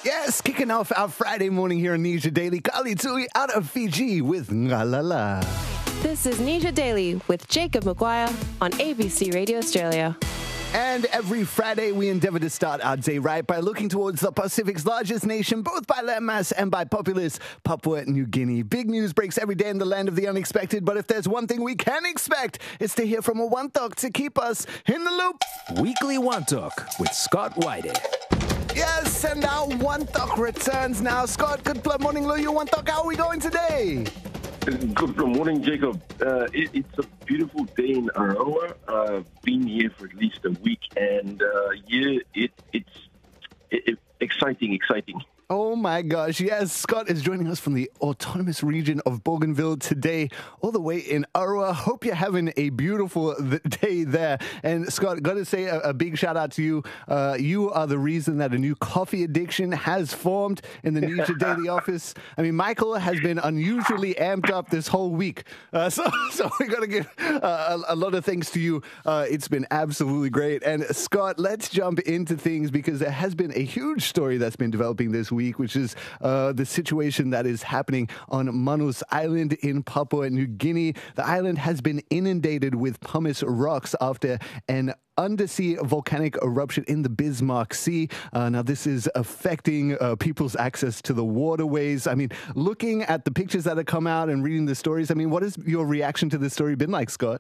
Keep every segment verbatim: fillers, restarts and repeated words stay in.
Yes, kicking off our Friday morning here on Nisha Daily. Kali Tui out of Fiji with Ngalala. This is Nisha Daily with Jacob Maguire on A B C Radio Australia. And every Friday, we endeavor to start our day right by looking towards the Pacific's largest nation, both by landmass and by populace, Papua New Guinea. Big news breaks every day in the land of the unexpected, but if there's one thing we can expect, it's to hear from a Wantok to keep us in the loop. Weekly Wantok with Scott Whiting. Yes, and our Wantok returns now. Scott, good morning, Luyu Wantok. How are we going today? Good morning, Jacob. Uh, it, it's a beautiful day in Arawa. Uh, been here for at least a week, and uh, yeah, it, it's it, it, exciting, exciting. Oh my gosh, yes, Scott is joining us from the autonomous region of Bougainville today, all the way in Arawa. Hope you're having a beautiful day there. And Scott, got to say a, a big shout out to you. Uh, you are the reason that a new coffee addiction has formed in the Nisha Daily office. I mean, Michael has been unusually amped up this whole week. Uh, so, so we got to give uh, a, a lot of thanks to you. Uh, it's been absolutely great. And Scott, let's jump into things because there has been a huge story that's been developing this week. week, which is uh, the situation that is happening on Manus Island in Papua New Guinea. The island has been inundated with pumice rocks after an undersea volcanic eruption in the Bismarck Sea. Uh, now, this is affecting uh, people's access to the waterways. I mean, looking at the pictures that have come out and reading the stories, I mean, what has your reaction to this story been like, Scott?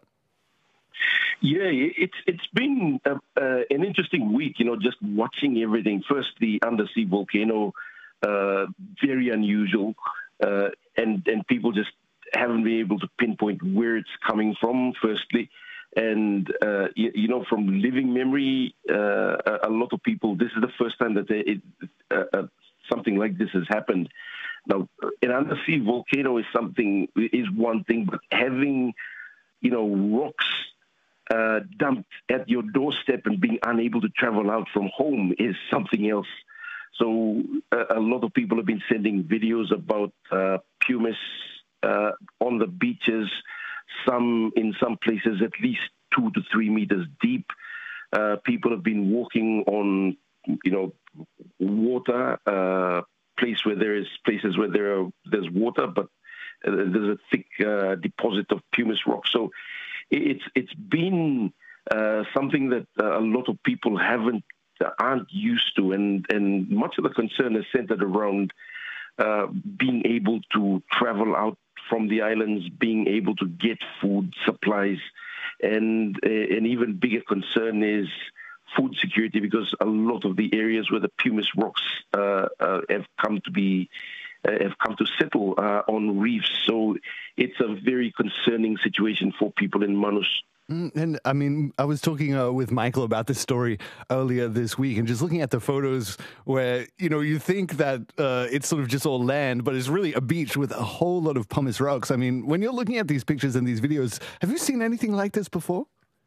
Yeah, it's it's been a, uh, an interesting week, you know, just watching everything. First, the undersea volcano, uh, very unusual, uh, and, and people just haven't been able to pinpoint where it's coming from, firstly. And, uh, you, you know, from living memory, uh, a, a lot of people, this is the first time that they, it, uh, uh, something like this has happened. Now, an undersea volcano is something, is one thing, but having, you know, rocks Uh, dumped at your doorstep and being unable to travel out from home is something else. So uh, a lot of people have been sending videos about uh, pumice uh, on the beaches, some in some places at least two to three meters deep. Uh, people have been walking on, you know, water, uh, place where there is places where there are, there's water, but uh, there's a thick uh, deposit of pumice rock. So It's it's been uh, something that uh, a lot of people haven't uh, aren't used to, and, and much of the concern is centered around uh, being able to travel out from the islands, being able to get food supplies, and uh, an even bigger concern is food security, because a lot of the areas where the pumice rocks uh, uh, have come to be Uh, have come to settle uh, on reefs. So it's a very concerning situation for people in Manus. Mm, and I mean, I was talking uh, with Michael about this story earlier this week, and just looking at the photos where, you know, you think that uh, it's sort of just all land, but it's really a beach with a whole lot of pumice rocks. I mean, when you're looking at these pictures and these videos, have you seen anything like this before?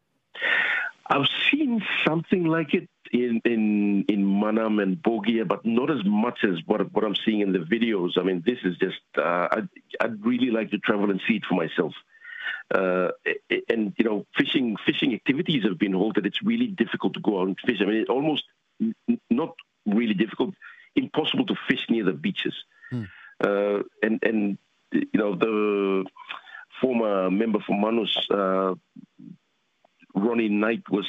I've seen something like it in in, in Manam and Bogia, but not as much as what, what I'm seeing in the videos. I mean, this is just, uh, I'd, I'd really like to travel and see it for myself. Uh, and, you know, fishing fishing activities have been halted. It's really difficult to go out and fish. I mean, it's almost not really difficult, impossible to fish near the beaches. Hmm. Uh, and, and, you know, the former member for Manus, uh, Ronnie Knight, was